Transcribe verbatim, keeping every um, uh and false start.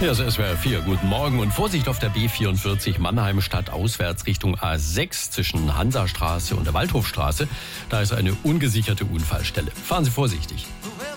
Ja, es ist S W R vier. Guten Morgen und Vorsicht auf der B vierundvierzig Mannheim stadtauswärts Richtung A sechs zwischen Hansastraße und der Waldhofstraße. Da ist eine ungesicherte Unfallstelle. Fahren Sie vorsichtig.